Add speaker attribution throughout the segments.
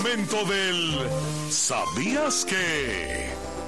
Speaker 1: Momento del ¿sabías qué?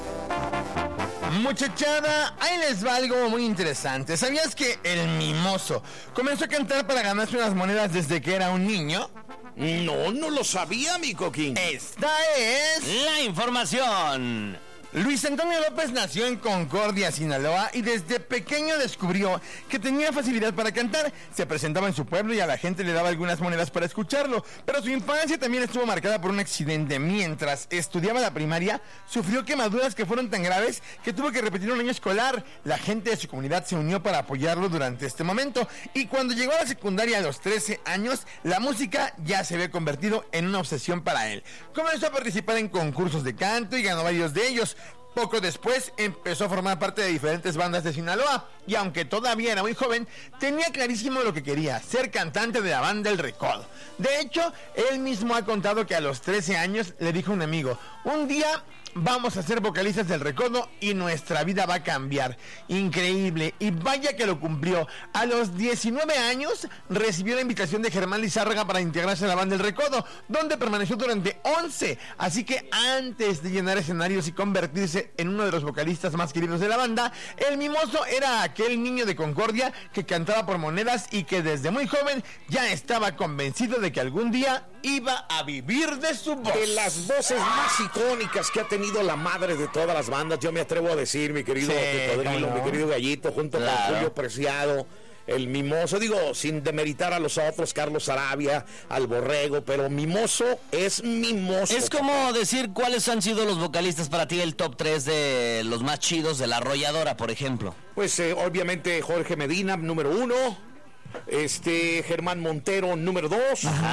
Speaker 2: Muchachada, ahí les va algo muy interesante. ¿Sabías que el mimoso comenzó a cantar para ganarse unas monedas desde que era un niño?
Speaker 3: No lo sabía, mi Coquín.
Speaker 2: Esta es
Speaker 4: la información.
Speaker 2: Luis Antonio López nació en Concordia, Sinaloa, y desde pequeño descubrió que tenía facilidad para cantar. Se presentaba en su pueblo y a la gente le daba algunas monedas para escucharlo, pero su infancia también estuvo marcada por un accidente. Mientras estudiaba la primaria, sufrió quemaduras que fueron tan graves que tuvo que repetir un año escolar. La gente de su comunidad se unió para apoyarlo durante este momento, y cuando llegó a la secundaria a los 13 años, la música ya se había convertido en una obsesión para él. Comenzó a participar en concursos de canto y ganó varios de ellos. Poco después empezó a formar parte de diferentes bandas de Sinaloa, y aunque todavía era muy joven, tenía clarísimo lo que quería: ser cantante de la banda El Recodo. De hecho, él mismo ha contado que a los 13 años le dijo a un amigo: un día vamos a ser vocalistas del Recodo y nuestra vida va a cambiar. Increíble, y vaya que lo cumplió. A los 19 años recibió la invitación de Germán Lizárraga para integrarse a la banda El Recodo, donde permaneció durante 11. Así que antes de llenar escenarios y convertirse en uno de los vocalistas más queridos de la banda, el mimoso era aquel niño de Concordia que cantaba por monedas y que desde muy joven ya estaba convencido de que algún día iba a vivir de su voz.
Speaker 3: De las voces más icónicas que ha tenido la madre de todas las bandas, yo me atrevo a decir, mi querido Cocodrilo, mi querido Gallito, junto con Julio Preciado, el mimoso, digo, sin demeritar a los otros, Carlos Arabia, al Borrego, pero mimoso es mimoso.
Speaker 4: Es como decir cuáles han sido los vocalistas para ti, el top 3 de los más chidos de La Arrolladora, por ejemplo.
Speaker 3: Pues obviamente Jorge Medina, número 1. Germán Montero, número 2.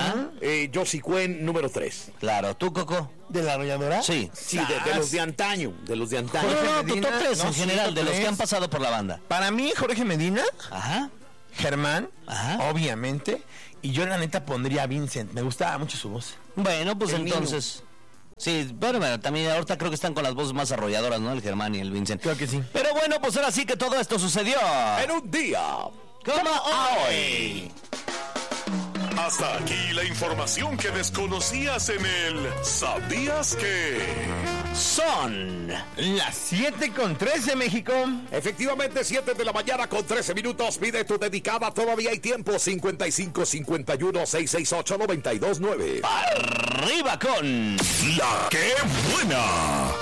Speaker 3: Josie Cuen, número 3.
Speaker 4: Claro, ¿tú, Coco?
Speaker 2: ¿De La Arrolladora?
Speaker 4: Sí.
Speaker 3: Sí, de los de antaño,
Speaker 4: No, tu top 3 en general, de los que han pasado por la banda.
Speaker 2: Para mí, Jorge Medina, Germán,
Speaker 4: Ajá.
Speaker 2: obviamente, y yo la neta pondría a Vincent. Me gustaba mucho su voz.
Speaker 4: Bueno, pues
Speaker 3: El
Speaker 4: entonces... Sí, pero bueno, también ahorita creo que están con las voces más arrolladoras, ¿no? El Germán y el Vincent.
Speaker 2: Creo que sí.
Speaker 4: Pero bueno, pues ahora sí que todo esto sucedió
Speaker 3: En un día
Speaker 4: como hoy.
Speaker 1: Hasta aquí la información que desconocías en el ¿sabías qué?
Speaker 4: Son
Speaker 2: las 7:13, México.
Speaker 3: Efectivamente, 7 de la mañana con 13 minutos. Pide tu dedicada, todavía hay tiempo. 55 51 668 929.
Speaker 4: arriba con
Speaker 1: La que buena.